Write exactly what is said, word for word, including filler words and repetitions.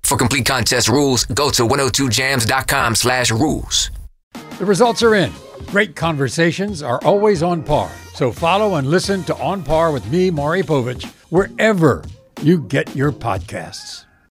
For complete contest rules, go to one oh two jams dot com slash rules. The results are in. Great conversations are always on par. So follow and listen to On Par with me, Maury Povich, wherever you get your podcasts.